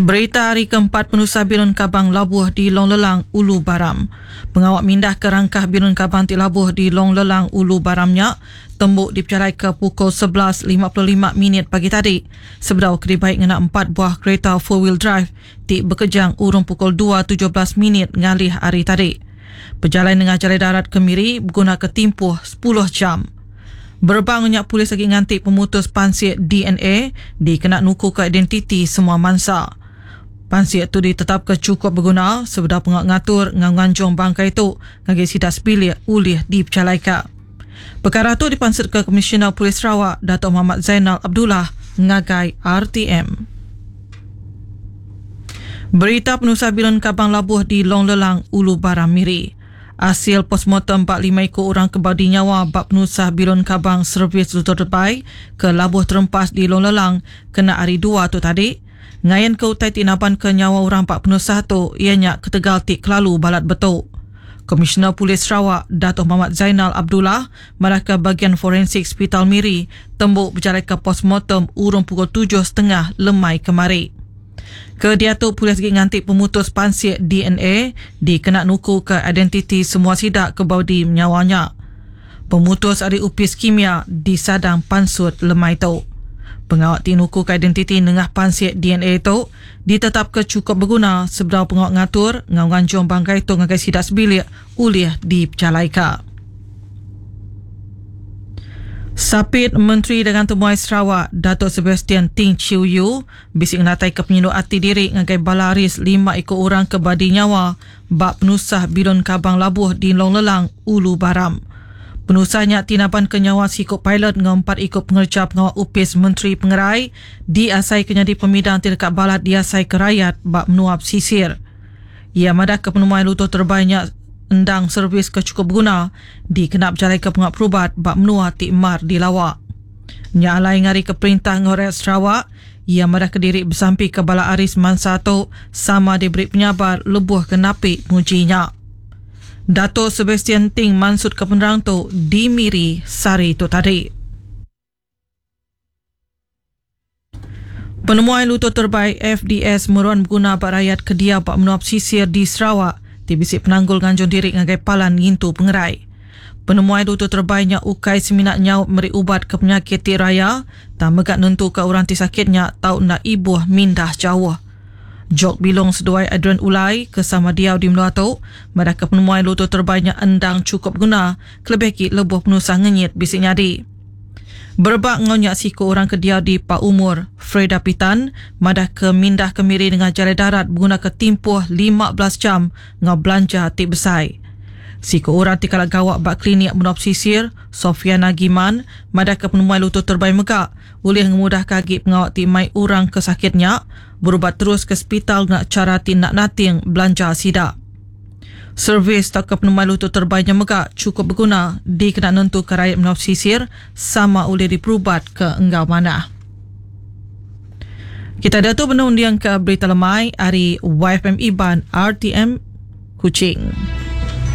Berita hari keempat penusah Birun Kabang Labuh di Long Lelang, Ulu Baram. Pengawak mindah ke rangkah Birun Kabang Tik Labuh di Long Lelang, Ulu Baramnya tembuk dipercayai ke pukul 11.55 pagi tadi. Sebedau kedibaik ngena 4 buah kereta 4-wheel drive tik berkejang urung pukul 2.17 ngalih hari tadi. Berjalan dengan jalan darat ke Miri berguna ketimpuh 10 jam. Berbangnya polis lagi ngantik pemutus pansir DNA dikena nuku ke identiti semua mangsa. Pansir itu ditetapkan cukup berguna sebeda pengatur nganjong bangkai itu ngagi sidak sebilik ulih dipercalaika. Perkara itu dipansir ke Komisioner Polis Sarawak Datuk Muhammad Zainal Abdullah ngagai RTM. Berita penusah Birun Kabang Labuh di Long Lelang, Ulu Baram Miri. Hasil postmortem 45 ekor orang kebadi nyawa bab penusah Birun Kabang servis lutut terbaik ke Labuh Terempas di Long Lelang kena hari 2 tu tadi. Ngayan ke utai tinapan ke nyawa orang 4 penusah tu ianya ketegal tik kelalu balat betul. Komisioner Polis Sarawak Datuk Muhammad Zainal Abdullah marah ke bahagian forensik Hospital Miri tembuk berjalan ke postmortem urung pukul 7.30 lemai kemari. Kedia tu polis lagi ngantik pemutus pansir DNA dikena nuku ke identiti semua sidak kebadi nyawanya. Pemutus ada upis kimia di sadang pansut lemai tu. Pengawak tinuku ke identiti nengah pansir DNA itu ditetap ke cukup berguna sebelum pengawak ngatur nganjong bangkai itu ngagai sidak sebilik ulih dipercalaika. Sapit Menteri Dagang Temuai Sarawak Datuk Sebastian Ting Chiu Yu bisik natai ke penyeluk hati diri ngagai balaris 5 ekor orang kebadi nyawa bab penusah Birun Kabang Labuh di Long Lelang, Ulu Baram. Penusahnya tinapan kenyawa sikut pilot dengan 4 ikut pengerja pengawal upis Menteri Pengerai diasai kenyadi pemidang dekat balat diasai ke rakyat bak menuap sisir. Ia madah ke penemuan lutut terbanyak endang servis ke cukup guna dikenap jalan ke pengawal perubat bak menuap tikmar di lawak. Nyalai ngari ke perintah Ngoret Sarawak, ia madah ke diri bersampi ke bala aris mansato sama diberi penyabar lebuh ke napik pengujinya. Dato' Sebastian Ting mansut ke penerang tu di Miri sari tu tadi. Penemuan lutut terbaik FDS meruan berguna bak rakyat kedia bak menuap sisir di Sarawak dibisik penanggul nganjong diri ngagai palan ngintu pengerai. Penemuan lutut terbaiknya ukai seminat nyaut meri ubat ke penyakit ti raya tak megak nentu ke orang ti sakitnya tau nak ibuh mindah jauh. Jok bilong seduai Adrian Ulai ke sama diau di Melatu, madah ke penemuan lutut terbanyak endang cukup guna, kelebih lebuh penusah ngenyit bisik nyadi. Berbak ngonyak siku orang ke diau di Pak Umur, Freda Pitan, madah ke mindah ke Miri dengan jalan darat berguna ke timpuh 15 jam ngau belanja tik besai. Siku orang ti kalak gawak bak klinik menuap sisir, Sofiana Giman, madah ke penemuan lutut terbaik megak, boleh memudah kaki pengawak ti mai orang kesakitnya, berubat terus ke hospital nak cara ti nak nating belanja sidak. Servis tak ke penemuan lutut terbaiknya megak cukup berguna dikena nentu ke rakyat menuap sisir sama boleh diperubat ke enggau mana. Kita dah tu benar undian ke berita lemai hari YFM Iban RTM Kuching.